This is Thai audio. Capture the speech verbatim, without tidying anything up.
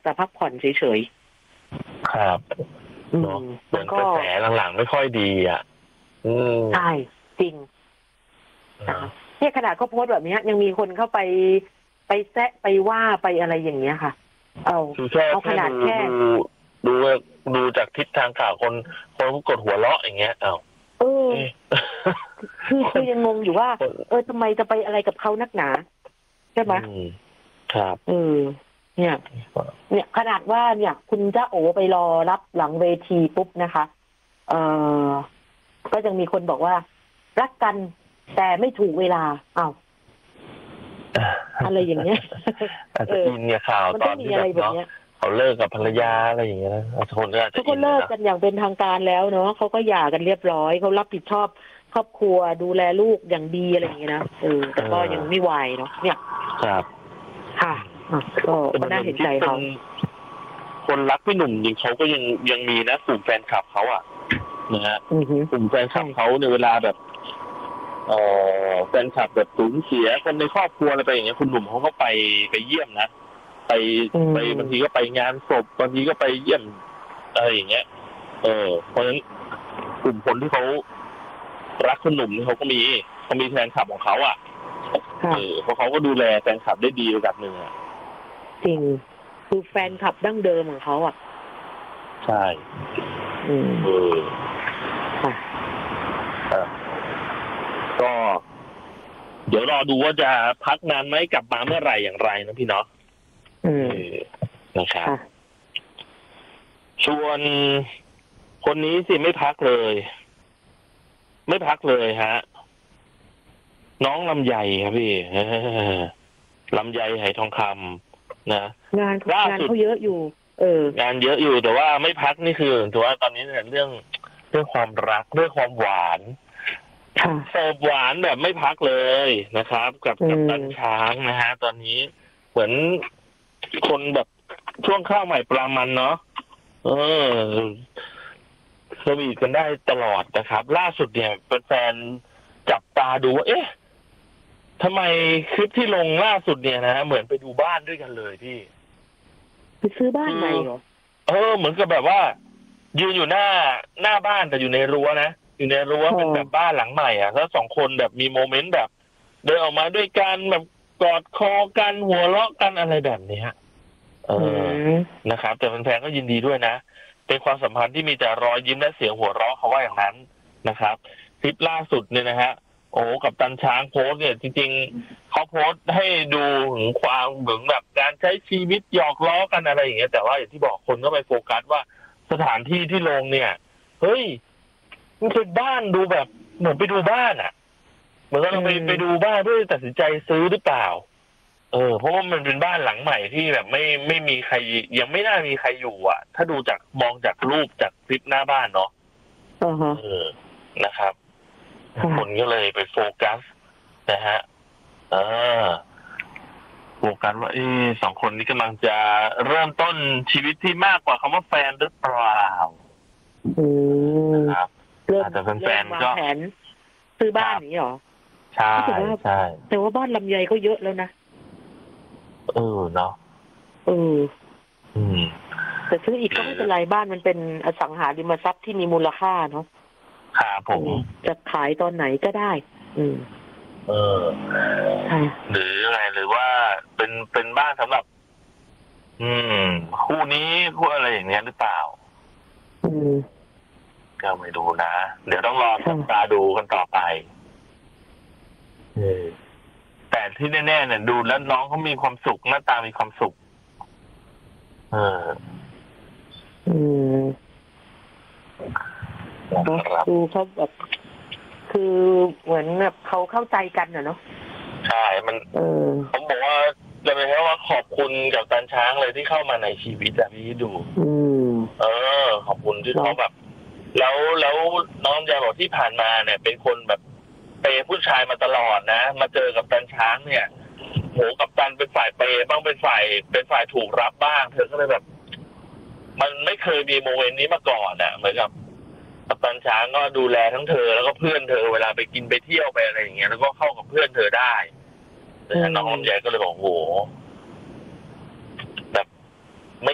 จะพักผ่อนเฉยๆครับเนาะเหมือนกระแสหลังๆไม่ค่อยดีอ่ะใช่จริงเนี่ยขนาดเขาโพสต์แบบนี้ยังมีคนเข้าไปไปแซะไปว่าไปอะไรอย่างเงี้ยค่ะเอาเอาขนาดแค่ดูดูจากทิศทางข่าวคนคนกดหัวเราะอย่างเงี้ยเอาเออคือคือยังงงอยู่ว่าเออทำไมจะไปอะไรกับเขานักหนาใช่ไหมครับเออเนี่ยเนี่ยขนาดว่าเนี่ยคุณจ้าโอไปรอรับหลังเวทีปุ๊บนะคะเออก็ยังมีคนบอกว่ารักกันแต่ไม่ถูกเวลาอ้าวอะไรอย่างเงี้ยอาจจะอินเนี่ยข่าวตอนที่แบบเนาะเขาเลิกกับภรรยาอะไรอย่างเงี้ยนะทุกคนก็อาจจะทุกคนเลิกกันอย่างเป็นทางการแล้วเนาะเขาก็หย่ากันเรียบร้อยเขารับผิดชอบครอบครัวดูแลลูกอย่างดีอะไรอย่างเงี้ยนะเออแต่ก็ยังไม่ไหวเนาะเนี่ยครับค่ะก็น่าเห็นใจเขาคนรักพี่หนุ่มจริงเขาก็ยังยังมีนะกลุ่มแฟนคลับเขาอ่ะนะฮะกลุ่มแฟนคลับเขาในเวลาแบบเอ่อแฟนคลับแบบสูญเสียคนในครอบครัวอะไรไปอย่างเงี้ยคุณหนุ่มเขาก็ไปไปเยี่ยมนะไปไปบางทีก็ไปงานศพบางทีก็ไปเยี่ยมอะไรอย่างเงี้ยเออเพราะฉะนั้นกลุ่มคนที่เขารักคุณหนุ่มเขาก็มีเขามีแฟนคลับของเขาอ่ะเออเพราะเขาก็ดูแลแฟนคลับได้ดีระดับหนึ่งอ่ะจริงคือแฟนคลับดั้งเดิมของเขาอ่ะใช่อืมเออค่ะก็เดี๋ยวรอดูว่าจะพักนานไหมกลับมาเมื่อไหร่อย่างไรนะพี่เนาะอืมนะครับส่วนคนนี้สิไม่พักเลยไม่พักเลยฮะน้องลำไยครับพี่ลำไยไหทองคำนะงานงานเขาเยอะอยู่เอองานเยอะอยู่แต่ว่าไม่พักนี่คือถือว่าตอนนี้เนี่ยเรื่องเรื่องความรักเรื่องความหวานเสิร์ฟหวานแบบไม่พักเลยนะครับกับกับตันช้างนะฮะตอนนี้เหมือนคนแบบช่วงข้าวใหม่ปลามันเนาะเออสวีทกันได้ตลอดนะครับล่าสุดเนี่ยแฟนๆจับตาดูว่าเอ๊ะทำไมคลิปที่ลงล่าสุดเนี่ยนะเหมือนไปดูบ้านด้วยกันเลยพี่ไปซื้อบ้านใหม่เหรอเออเหมือนกับแบบว่ายืนอยู่หน้าหน้าบ้านแต่อยู่ในรั้วนะอยู่ในรั้วเป็นแบบบ้านหลังใหม่อ่ะแล้วสองคนแบบมีโมเมนต์แบบเดินออกมาด้วยกันแบบกอดคอกันหัวเราะกันอะไรแบบนี้ฮะเออนะครับแต่แฟนๆก็ยินดีด้วยนะเป็นความสัมพันธ์ที่มีแต่รอยยิ้มและเสียงหัวเราะเขาว่าอย่างนั้นนะครับคลิปล่าสุดเนี่ยนะฮะโอ้กับตันช้างโพสเนี่ยจริงๆเขาโพสให้ดูถึงความเหมือนแบบการใช้ชีวิตหยอกล้อกันอะไรอย่างเงี้ยแต่ว่าอย่างที่บอกคนก็ไปโฟกัสว่าสถานที่ที่ลงเนี่ยเฮ้ยมันเป็นบ้านดูแบบเหมือนไปดูบ้านอ่ะเหมือนเราไปไปดูบ้านเพื่อตัดสินใจซื้อหรือเปล่าเออเพราะว่ามันเป็นบ้านหลังใหม่ที่แบบไม่ไม่มีใครยังไม่น่ามีใครอยู่อ่ะถ้าดูจากมองจากรูปจากคลิปหน้าบ้านเนาะเออนะครับคนก็เลยไปโฟกัสนะฮะเออโฟกัสว่าเออสองคนนี้กำลังจะเริ่มต้นชีวิตที่มากกว่าคำว่าแฟนหรือเปล่าครับอาจจะเป็นแฟนก็แผนซื้อบ้านนี้หรอใช่ใช่แต่ว่าบ้านลำไยก็เยอะแล้วนะเออเนาะเอออืมแต่ซื้ออีกก็ไม่เป็นไรบ้านมันเป็นอสังหาริมทรัพย์ที่มีมูลค่าเนาะครับผมจะขายตอนไหนก็ได้อืมเออหรืออะไรหรือว่าเป็นเป็นบ้านสำหรับอืมคู่นี้คู่อะไรอย่างเงี้ยหรือเปล่าอืมก็ไม่ดูนะเดี๋ยวต้องรอจับตาดูกันต่อไปเออแต่ที่แน่ๆเนี่ยดูแล้วน้องเขามีความสุขหน้าตามีความสุขเอออืมดูเขาแบบคือเหมือนแบบเขาเข้าใจกันเหรอเนาะใช่มันเออผมบอกว่าจะไปแค่ว่าขอบคุณกับตันช้างเลยที่เข้ามาในชีวิตอะพี่ดูอืมเออขอบคุณที่เขาแบบแล้วแล้วน้องยาบอกที่ผ่านมาเนี่ยเป็นคนแบบเปย์ผู้ชายมาตลอดนะมาเจอกับตันช้างเนี่ยโหกับตันเป็นฝ่ายเปย์บ้างเป็นฝ่ายเป็นฝ่ายถูกรับบ้างเธอก็เลยแบบมันไม่เคยมีโมเมนต์นี้มาก่อนอะเหมือนกับกับตันช้างก็ดูแลทั้งเธอแล้วก็เพื่อนเธอเวลาไปกินไปเที่ยวไปอะไรอย่างเงี้ยแล้วก็เข้ากับเพื่อนเธอได้แต่น้องลำไยก็เลยบอกโห